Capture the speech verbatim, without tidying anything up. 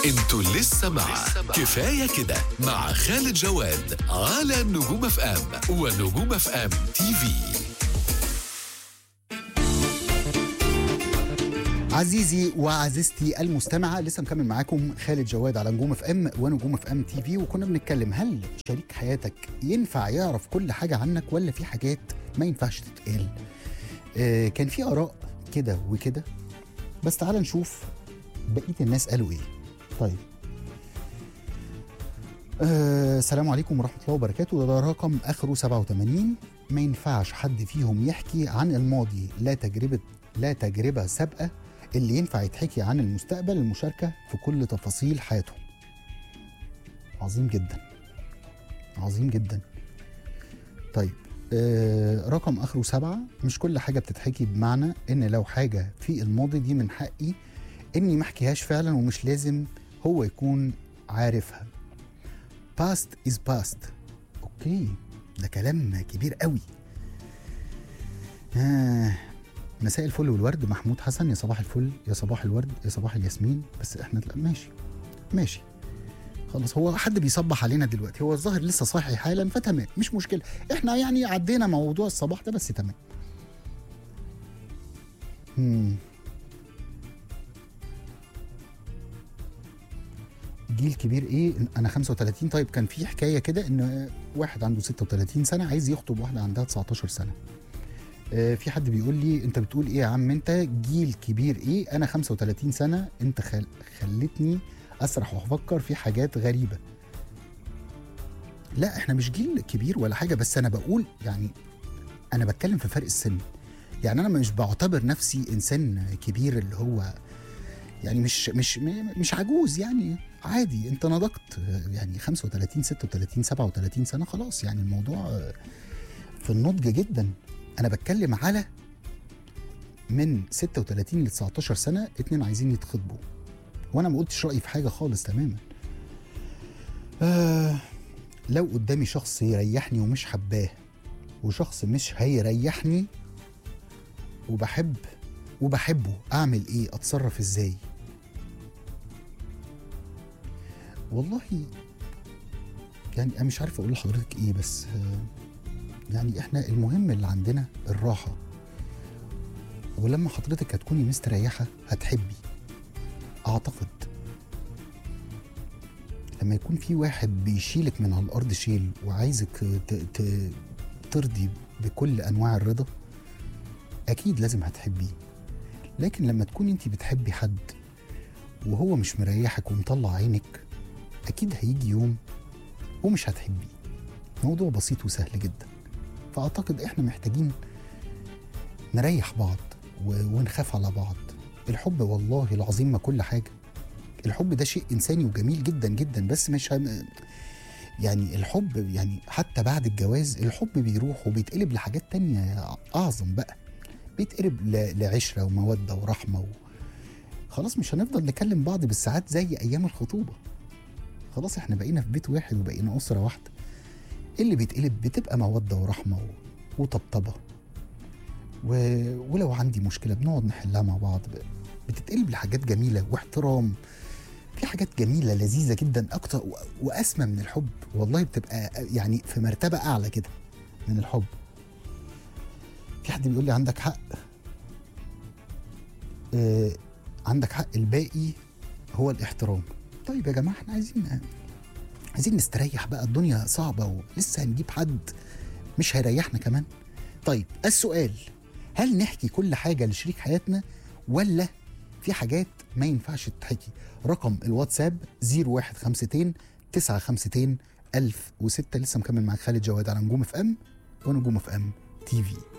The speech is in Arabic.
انتوا لسه مع كفاية كده مع خالد جواد على نجوم اف ام ونجوم اف ام تي في. عزيزي وعزيزتي المستمعة، لسه مكمل معاكم خالد جواد على نجوم اف ام ونجوم اف ام تي في، وكنا بنتكلم هل شريك حياتك ينفع يعرف كل حاجة عنك ولا في حاجات ما ينفعش تتقال؟ آه كان في آراء كده وكده، بس تعال نشوف بقية الناس قالوا ايه. طيب آه السلام عليكم ورحمة الله وبركاته. ده رقم آخره سبعة وثمانين. ما ينفعش حد فيهم يحكي عن الماضي، لا تجربة لا تجربة سابقة. اللي ينفع يتحكي عن المستقبل المشاركة في كل تفاصيل حياتهم. عظيم جدا، عظيم جدا. طيب آه رقم آخره سبعة. مش كل حاجة بتتحكي، بمعنى إن لو حاجة في الماضي دي من حقي إني ما احكيهاش فعلا، ومش لازم هو يكون عارفها. past is past. أوكي، ده كلام كبير قوي. آه مساء الفل والورد، محمود حسن. يا صباح الفل، يا صباح الورد، يا صباح الياسمين. بس احنا ماشي ماشي خلاص. هو حد بيصبح علينا دلوقتي؟ هو الظاهر لسه صاحي حالا، فتمام مش مشكلة. احنا يعني عدينا موضوع الصباح ده، بس تمام. مم. جيل كبير ايه؟ انا خمسة وثلاثين. طيب كان في حكاية كده ان واحد عنده ستة وثلاثين سنة عايز يخطب واحدة عندها تسعتاشر سنة. في حد بيقول لي انت بتقول ايه يا عم انت؟ جيل كبير ايه؟ انا خمسة وثلاثين سنة. انت خل... خلتني اسرح وافكر في حاجات غريبة. لا احنا مش جيل كبير ولا حاجة، بس انا بقول يعني انا بتكلم في فرق السن. يعني انا مش بعتبر نفسي انسان كبير، اللي هو يعني مش مش مش عجوز، يعني عادي. انت نضجت يعني خمسة وثلاثين ستة وثلاثين سبعة وثلاثين سنة، خلاص يعني الموضوع في النضج جدا. انا بتكلم على من ستة وثلاثين ل تسعتاشر سنة، اتنين عايزين يتخطبوا، وانا ما قلتش رأيي في حاجة خالص تماما. آه لو قدامي شخص يريحني ومش حباه، وشخص مش هيريحني وبحب وبحبه، اعمل ايه؟ اتصرف ازاي؟ والله يعني انا مش عارف اقول لحضرتك ايه، بس آه يعني احنا المهم اللي عندنا الراحة، ولما حضرتك هتكوني مستريحة هتحبي. اعتقد لما يكون في واحد بيشيلك من على الارض شيل، وعايزك ت... ت... ترضي بكل انواع الرضا، اكيد لازم هتحبيه. لكن لما تكون انتي بتحبي حد وهو مش مريحك ومطلع عينك، اكيد هيجي يوم ومش هتحبيه. موضوع بسيط وسهل جدا. فاعتقد احنا محتاجين نريح بعض ونخاف على بعض. الحب والله العظيم ما كل حاجة. الحب ده شيء إنساني وجميل جدا جدا، بس مش هم يعني الحب يعني حتى بعد الجواز الحب بيروح وبيتقلب لحاجات تانية أعظم بقى. بيتقلب لعشرة ومودة ورحمة و... خلاص مش هنفضل نكلم بعض بالساعات زي أيام الخطوبة. خلاص احنا بقينا في بيت واحد وبقينا أسرة واحدة. اللي بيتقلب بتبقى مودة ورحمة و... وطبطبة و... ولو عندي مشكلة بنقعد نحلها مع بعض. بتتقلب لحاجات جميلة واحترام. في حاجات جميلة لذيذة جدا أكتر و... وأسمى من الحب. والله بتبقى يعني في مرتبة أعلى كده من الحب. في حد بيقول لي عندك حق. آه عندك حق، الباقي هو الاحترام. طيب يا جماعة احنا عايزين عايزين نستريح بقى، الدنيا صعبة ولسه هنجيب حد مش هيريحنا كمان. طيب السؤال، هل نحكي كل حاجة لشريك حياتنا ولا في حاجات ما ينفعش تتحكي؟ رقم الواتساب صفر واحد خمسة تسعة خمسة ألف وستة. لسه مكمل مع خالد جواد على نجوم اف ام ونجوم اف ام تي في.